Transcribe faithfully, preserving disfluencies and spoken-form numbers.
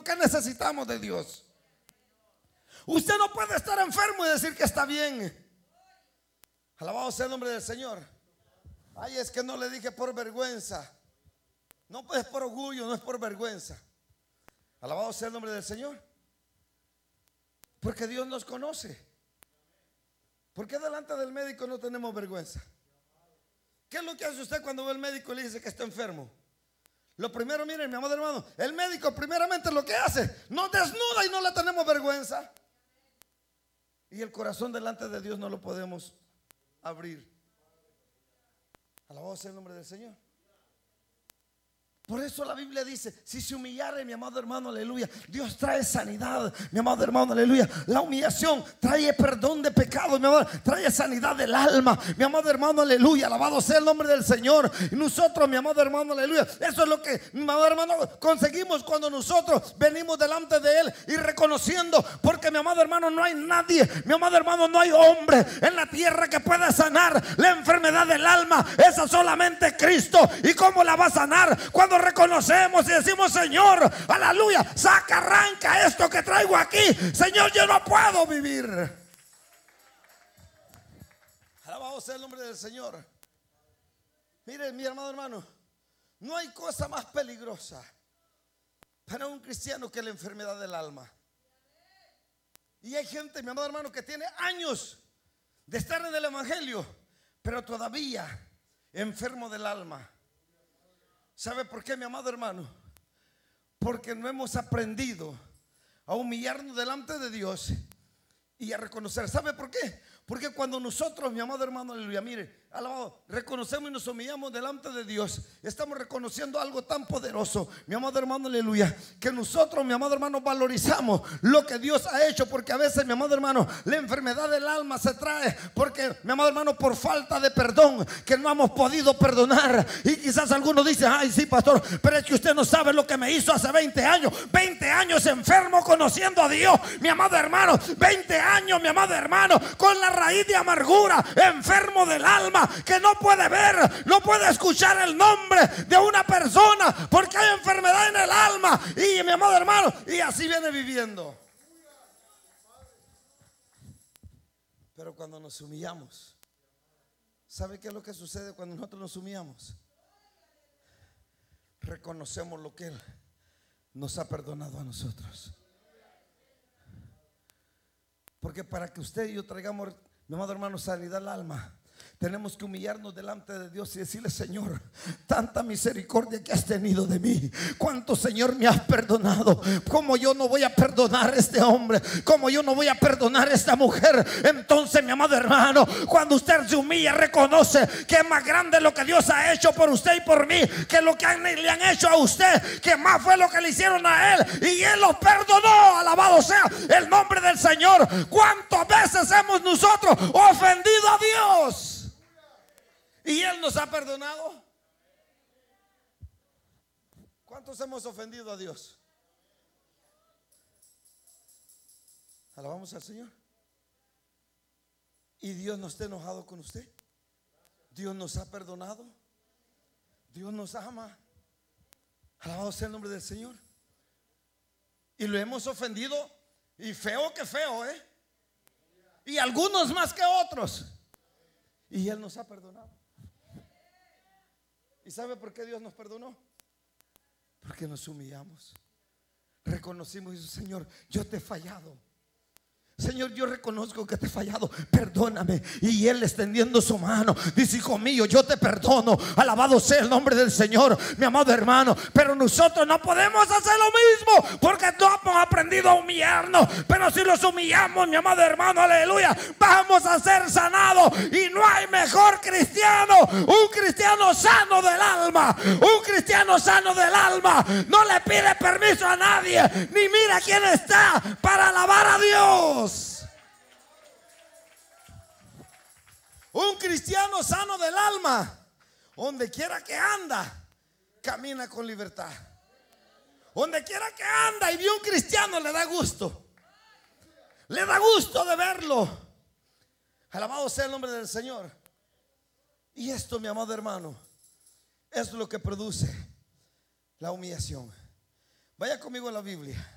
que necesitamos de Dios. Usted no puede estar enfermo y decir que está bien. Alabado sea el nombre del Señor. Ay, es que no le dije por vergüenza. No, pues es por orgullo, no es por vergüenza. Alabado sea el nombre del Señor. Porque Dios nos conoce. ¿Por qué delante del médico no tenemos vergüenza? ¿Qué es lo que hace usted cuando ve al médico y le dice que está enfermo? Lo primero, miren, mi amado hermano, el médico primeramente lo que hace, nos desnuda y no le tenemos vergüenza. Y el corazón delante de Dios no lo podemos abrir. Alabado sea el nombre del Señor. Por eso la Biblia dice, si se humillare, mi amado hermano, aleluya, Dios trae sanidad, mi amado hermano, aleluya. La humillación trae perdón de pecados, mi amado, trae sanidad del alma, mi amado hermano, aleluya. Alabado sea el nombre del Señor. Y nosotros, mi amado hermano, aleluya, eso es lo que, mi amado hermano, conseguimos cuando nosotros venimos delante de Él y reconociendo, porque mi amado hermano, no hay nadie, mi amado hermano, no hay hombre en la tierra que pueda sanar la enfermedad del alma. Esa solamente Cristo. ¿Y cómo la va a sanar? Cuando reconocemos y decimos, Señor, aleluya, saca, arranca esto que traigo aquí. Señor, yo no puedo vivir. Alabado sea el nombre del Señor. Miren, mi amado hermano, no hay cosa más peligrosa para un cristiano que la enfermedad del alma. Y hay gente, mi amado hermano, que tiene años de estar en el evangelio, pero todavía enfermo del alma. ¿Sabe por qué, mi amado hermano? Porque no hemos aprendido a humillarnos delante de Dios y a reconocer. ¿Sabe por qué? Porque cuando nosotros, mi amado hermano, aleluya, mire, alabado, reconocemos y nos humillamos delante de Dios, estamos reconociendo algo tan poderoso, mi amado hermano, aleluya, que nosotros, mi amado hermano, valorizamos lo que Dios ha hecho. Porque a veces, mi amado hermano, la enfermedad del alma se trae porque, mi amado hermano, por falta de perdón, que no hemos podido perdonar. Y quizás algunos dicen, ay, sí, pastor, pero es que usted no sabe lo que me hizo hace veinte años. veinte años enfermo conociendo a Dios, mi amado hermano. veinte años, mi amado hermano, con la raíz de amargura, enfermo del alma, que no puede ver, no puede escuchar el nombre de una persona porque hay enfermedad en el alma. Y mi amado hermano, y así viene viviendo. Pero cuando nos humillamos, ¿sabe qué es lo que sucede cuando nosotros nos humillamos? Reconocemos lo que Él nos ha perdonado a nosotros. Porque para que usted y yo traigamos, mi amado hermano, sanidad al alma, tenemos que humillarnos delante de Dios y decirle, Señor, tanta misericordia que has tenido de mí. Cuánto, Señor, me has perdonado. Como yo no voy a perdonar a este hombre, como yo no voy a perdonar a esta mujer. Entonces, mi amado hermano, cuando usted se humilla, reconoce que es más grande lo que Dios ha hecho por usted y por mí que lo que han, le han hecho a usted, que más fue lo que le hicieron a él, y él los perdonó. Alabado sea el nombre del Señor. ¿Cuántas veces hemos nosotros ofendido a Dios y Él nos ha perdonado? ¿Cuántos hemos ofendido a Dios? Alabamos al Señor. ¿Y Dios no está enojado con usted? Dios nos ha perdonado. Dios nos ama. Alabado sea el nombre del Señor. Y lo hemos ofendido, y feo que feo, ¿eh? Y algunos más que otros. Y Él nos ha perdonado. ¿Y sabe por qué Dios nos perdonó? Porque nos humillamos, reconocimos y dijimos, Señor, yo te he fallado. Señor, yo reconozco que te he fallado, perdóname. Y Él, extendiendo su mano, dice, hijo mío, yo te perdono. Alabado sea el nombre del Señor, mi amado hermano. Pero nosotros no podemos hacer lo mismo, porque no hemos aprendido a humillarnos. Pero si los humillamos, mi amado hermano, aleluya, vamos a ser sanados. Y no hay mejor cristiano, un cristiano sano del alma. Un cristiano sano del alma no le pide permiso a nadie, ni mira quién está, para alabar a Dios. Un cristiano sano del alma, donde quiera que anda, camina con libertad. Donde quiera que anda y ve un cristiano, le da gusto. Le da gusto de verlo. Alabado sea el nombre del Señor. Y esto, mi amado hermano, es lo que produce la humillación. Vaya conmigo a la Biblia.